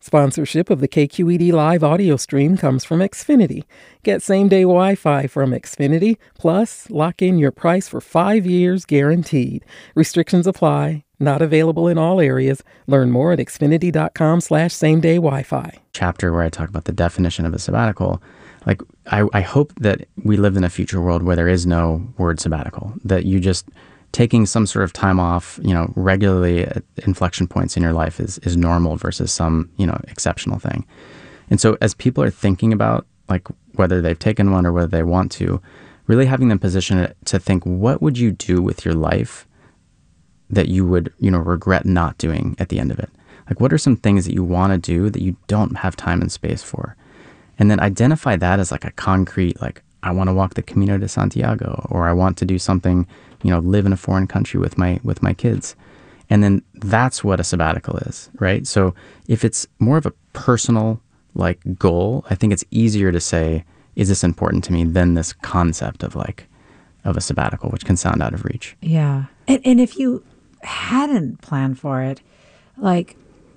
Sponsorship of the KQED Live audio stream comes from Xfinity. Get same-day Wi-Fi from Xfinity, plus lock in your price for 5 years guaranteed. Restrictions apply. Not available in all areas. Learn more at xfinity.com/same-day Wi-Fi. Chapter where I talk about the definition of a sabbatical. Like, I hope that we live in a future world where there is no word sabbatical, that you just taking some sort of time off, regularly at inflection points in your life is normal versus some, exceptional thing. And so as people are thinking about like whether they've taken one or whether they want to, really having them position it to think, what would you do with your life that you would, regret not doing at the end of it? Like, what are some things that you want to do that you don't have time and space for? And then identify that as like a concrete, like, I want to walk the Camino de Santiago, or I want to do something, live in a foreign country with my kids. And then that's what a sabbatical is, right? So if it's more of a personal like goal, I think it's easier to say, is this important to me, than this concept of a sabbatical, which can sound out of reach. Yeah. And if you hadn't planned for it, like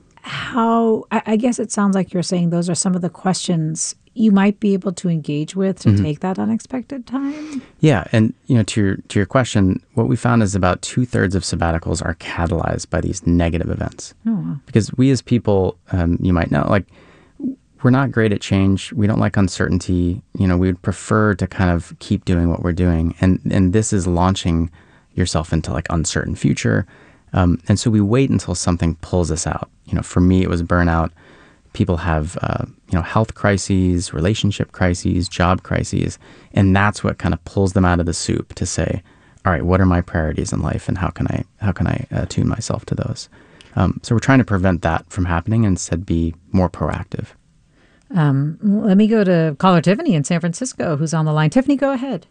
how, I guess it sounds like you're saying those are some of the questions you might be able to engage with to take that unexpected time? Yeah. And, to your question, what we found is about 2/3 of sabbaticals are catalyzed by these negative events. Oh, wow. Because we as people, you might know, like, we're not great at change. We don't like uncertainty. We would prefer to kind of keep doing what we're doing. And this is launching yourself into like uncertain future. And so we wait until something pulls us out. For me, it was burnout. People have, health crises, relationship crises, job crises, and that's what kind of pulls them out of the soup to say, all right, what are my priorities in life, and how can I attune myself to those? So we're trying to prevent that from happening and instead be more proactive. Let me go to caller Tiffany in San Francisco, who's on the line. Tiffany, go ahead.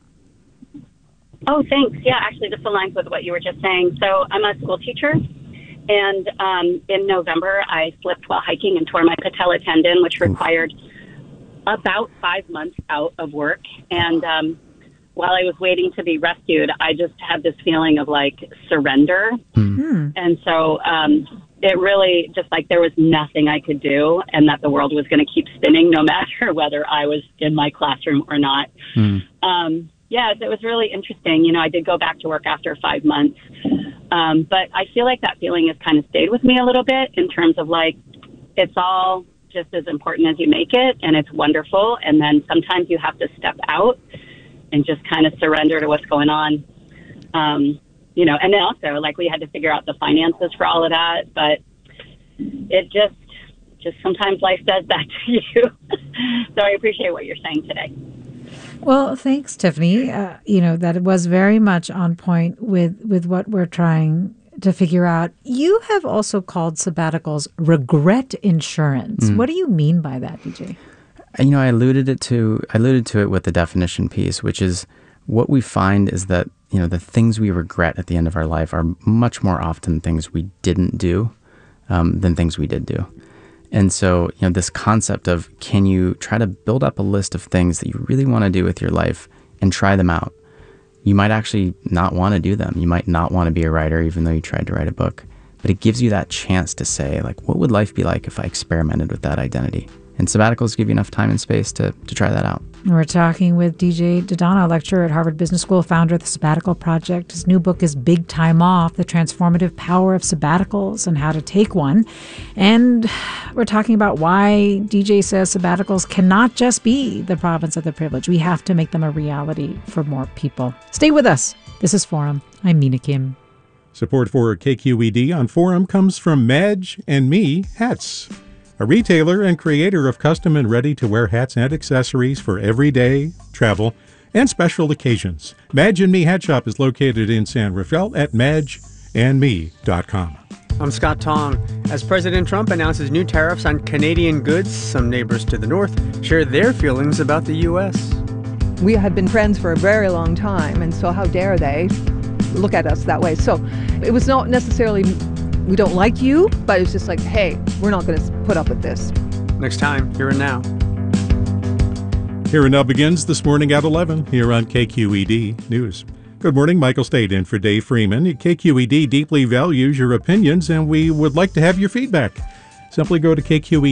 Oh, thanks. Yeah, actually, this aligns with what you were just saying. So I'm a school teacher. And in November, I slipped while hiking and tore my patella tendon, which required about 5 months out of work. And while I was waiting to be rescued, I just had this feeling of like surrender. Mm-hmm. And so it really just like there was nothing I could do, and that the world was going to keep spinning no matter whether I was in my classroom or not. Yes, it was really interesting. I did go back to work after 5 months. But I feel like that feeling has kind of stayed with me a little bit in terms of like, it's all just as important as you make it, and it's wonderful. And then sometimes you have to step out and just kind of surrender to what's going on. And then also like we had to figure out the finances for all of that, but it just sometimes life does that to you. So I appreciate what you're saying today. Well, thanks, Tiffany. That it was very much on point with what we're trying to figure out. You have also called sabbaticals regret insurance. What do you mean by that, DJ? I alluded to it with the definition piece, which is what we find is that, the things we regret at the end of our life are much more often things we didn't do than things we did do. And so, this concept of, can you try to build up a list of things that you really want to do with your life and try them out? You might actually not want to do them. You might not want to be a writer, even though you tried to write a book. But it gives you that chance to say, like, what would life be like if I experimented with that identity? And sabbaticals give you enough time and space to try that out. We're talking with DJ Dodonna, lecturer at Harvard Business School, founder of the Sabbatical Project. His new book is Big Time Off, The Transformative Power of Sabbaticals and How to Take One. And we're talking about why DJ says sabbaticals cannot just be the province of the privileged. We have to make them a reality for more people. Stay with us. This is Forum. I'm Mina Kim. Support for KQED on Forum comes from Madge and Me Hats, a retailer and creator of custom and ready-to-wear hats and accessories for everyday, travel, and special occasions. Madge and Me Hat Shop is located in San Rafael at madgeandme.com. I'm Scott Tong. As President Trump announces new tariffs on Canadian goods, some neighbors to the north share their feelings about the U.S. We have been friends for a very long time, and so how dare they look at us that way? So it was not necessarily we don't like you, but it's just like, hey, we're not going to put up with this. Next time, Here and Now. Here and Now begins this morning at 11 here on KQED News. Good morning, Michael State in for Dave Freeman. KQED deeply values your opinions, and we would like to have your feedback. Simply go to KQED